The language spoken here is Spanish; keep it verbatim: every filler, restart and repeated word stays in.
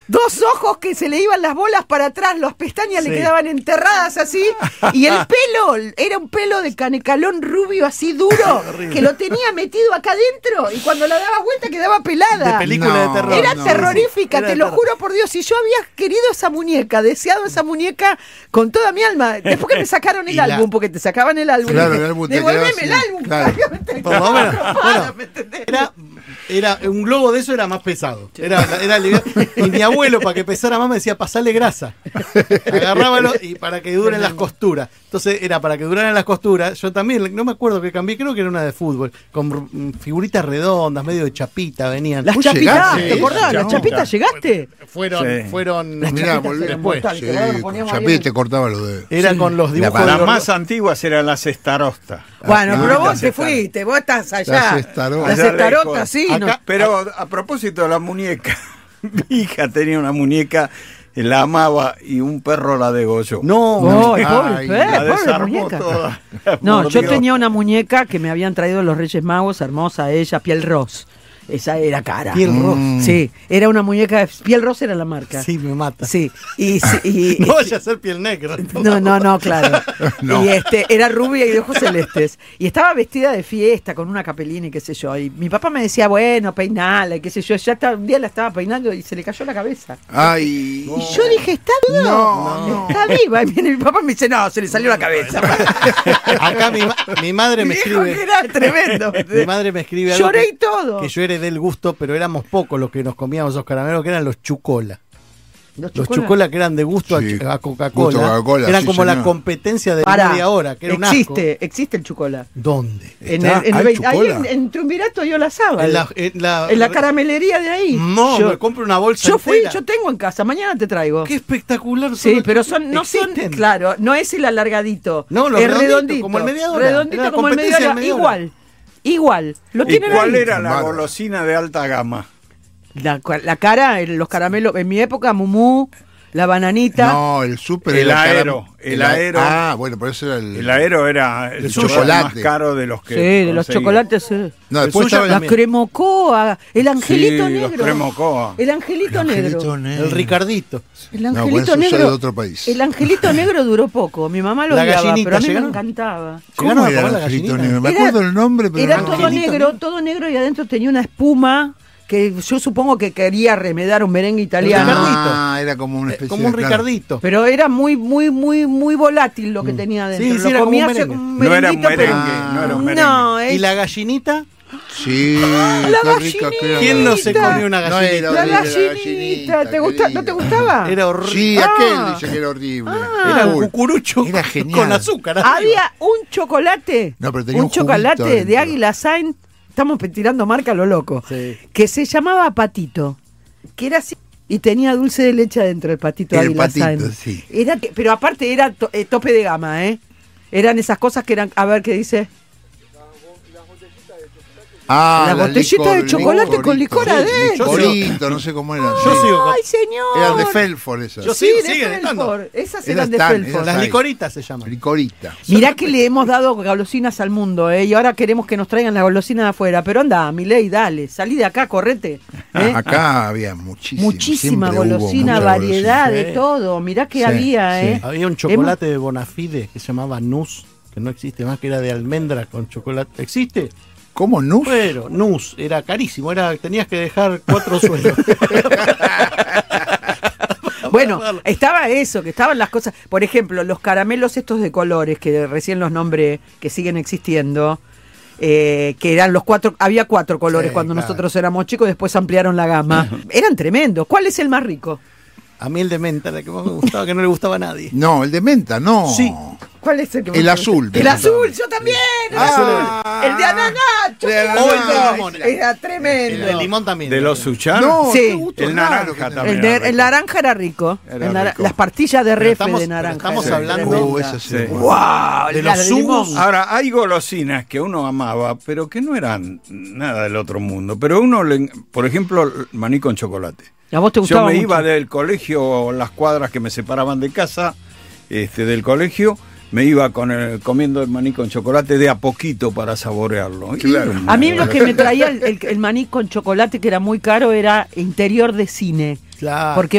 dos ojos que se le iban las bolas para atrás, las pestañas sí. le quedaban enterradas así, y el pelo era un pelo de canecalón rubio así duro, que lo tenía metido acá adentro, y cuando la daba vuelta quedaba pelada. De película no, de terror. Era no, terrorífica, era te lo terror. juro por Dios, si yo había querido esa muñeca, deseado esa muñeca con toda mi alma, después que me sacaron el álbum, la... porque te sacaban el álbum, claro, dije, el álbum devolveme el álbum, claro. Por lo menos, bueno, era, era, un globo de eso era más pesado. Era, era y mi abuelo, para que pesara más, me decía, pasale grasa. Agarrábalo y para que duren las costuras. Entonces era para que duraran las costuras. Yo también, no me acuerdo que cambié, creo que era una de fútbol, con figuritas redondas, medio de chapita venían. Las chapitas, ¿te acordás? ¿Las chapitas llegaste? Fueron, sí. fueron Mirá, después. Sí, Chapita te cortaba los dedos. Era sí. con los dibujos. Las de más antiguas eran las estarostas. Bueno, ah, pero vos te fuiste, vos estás allá. Las estarotas. Las estarotas, sí. Acá, no. Pero a propósito de la muñeca, mi hija tenía una muñeca, la amaba y un perro la degolló. No, no, ay, pobre, la pobre desarmó muñeca. toda. No, yo tenía una muñeca que me habían traído los Reyes Magos, hermosa ella, piel ros. Esa era cara. Piel rosa. Sí, era una muñeca, piel rosa era la marca. Sí, me mata. Sí, y, y, y no vaya a ser piel negra. No, no, no, claro. no. Y este, era rubia y de ojos celestes. Y estaba vestida de fiesta, con una capelina y qué sé yo. Y mi papá me decía, bueno, peinala y qué sé yo. Ya estaba, un día la estaba peinando y se le cayó la cabeza. Ay. Y yo dije, ¿está viva? No, no. Está viva. Y viene mi papá me dice, no, se le salió la cabeza. Acá mi, mi madre me escribe. Que era tremendo. Mi madre me escribe algo. Lloré que, y todo. Que yo heredé el gusto, pero éramos pocos los que nos comíamos esos caramelos, que eran los chucola. Los, los chucola que eran de gusto sí. a, a Coca-Cola. Coca-Cola. Eran sí, como señor. La competencia de Pará, media hora, que era existe, un asco. Existe el chucola. ¿Dónde? En el, en el, ahí en, en Triunvirato yo la sábado. En la, en, la, en la caramelería de ahí. No, yo, me compro una bolsa Yo fui, entera. yo tengo en casa, mañana te traigo. Qué espectacular. Sí, pero son, no son, claro, no es el alargadito. No, es redondito, redondito. Como el media hora. Redondito como el media hora, media hora. Igual. Igual. Lo ¿Y cuál ahí? era la golosina de alta gama? La, la cara, los caramelos, en mi época, Mumú, la bananita. No, el súper. El aero. El, el aero. Ah, bueno, por eso era el. El aero era el, el chocolate más caro de los que. Sí, de los chocolates. Sí. No, después estaba la cremocoa, el angelito sí, negro. Los cremocoa. El angelito, el angelito negro. negro. El Ricardito. El angelito no, negro. De otro país. El angelito negro duró poco. Mi mamá lo odiaba, pero a mí me encantaba. ¿Cómo era el angelito negro? Me acuerdo el nombre, pero era no. todo negro, todo negro y adentro tenía una espuma. Que yo supongo que quería remedar un merengue italiano. Ah, era como una especie como un de, Ricardito. Pero era muy, muy, muy, muy volátil lo que tenía adentro. Sí, sí, lo comía como un merengue. No era un merengue, pero... no era un merengue. No, es... ¿Y la gallinita? Sí, la qué rica que era. ¿Quién no se comió una gallinita? No la era gallinita, gallinita ¿te gusta, ¿no te gustaba? Era horrible. Sí, ah. aquel dice que era horrible. Ah. Era un cucurucho era genial. Con azúcar. Había arriba. un chocolate, no, pero tenía un, un chocolate de de Águila Saint, estamos tirando marca a lo loco, sí. que se llamaba Patito, que era así. Y tenía dulce de leche adentro, el patito de Águila Saint. Sí. Era que, pero aparte era to, eh, tope de gama, ¿eh? Eran esas cosas que eran, a ver qué dice. Ah, la, la botellita licor, de chocolate licor, con licor sí, adentro. Licorito, no sé cómo era. Yo sigo con... Ay, señor. Eran de Felford esas. Yo sí, sigo, de siguen Felford. estando. Esas Esas eran de están, Felford. Las ahí. licoritas se llaman. Licorita. Mirá que le hemos dado golosinas al mundo, ¿eh? Y ahora queremos que nos traigan la golosina de afuera. Pero anda, Milei, dale, salí de acá, correte. ¿eh? Acá había muchísima. Muchísima golosina, variedad golosina. de Sí. todo. Mirá que Sí, había, sí. ¿eh? Había un chocolate de Bonafide que se llamaba Nus, que no existe más, que era de almendra con chocolate. ¿Existe? ¿Cómo no? Pero Nus era carísimo, era tenías que dejar cuatro suelos. Bueno, estaba eso, que estaban las cosas. Por ejemplo, los caramelos estos de colores, que recién los nombré, que siguen existiendo, eh, que eran los cuatro, había cuatro colores Sí, cuando claro. nosotros éramos chicos, después ampliaron la gama. Eran tremendos. ¿Cuál es el más rico? A mí el de menta, la que más me gustaba, que no le gustaba a nadie. No, el de menta, no. Sí. ¿Cuál es el que más El te azul. gusta? El azul, yo también. El Ah. azul. El de ananá. yo De tengo ananá. uno. O el de limón. Era tremendo. El de limón también. ¿De los Suchar? No, Sí. qué gusto El raro naranja que tenés. también. El, de- Era el rico. naranja era rico. Era El nara- rico. Las pastillas de Pero refe estamos- de pero naranja. estamos eran hablando- tremendas. Oh, esa sí. Sí. ¡Wow! De La los de limón. zumos. Ahora, hay golosinas que uno amaba, pero que no eran nada del otro mundo. Pero uno, le, por ejemplo, el maní con chocolate. ¿A vos te Yo gustaba me mucho? iba del colegio, las cuadras que me separaban de casa, este, del colegio, me iba con el, comiendo el maní con chocolate de a poquito para saborearlo. Y Claro. era A mí muy lo que me traía el, el- el maní con chocolate, que era muy caro, era interior de cine. Claro. Porque